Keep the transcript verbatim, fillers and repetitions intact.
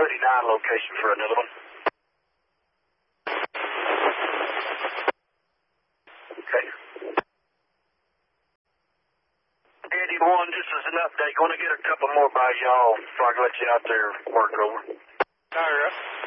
thirty-nine location for another one. Okay. Eddie one, just as an update, going to get a couple more by y'all before I let you out there work over. All right.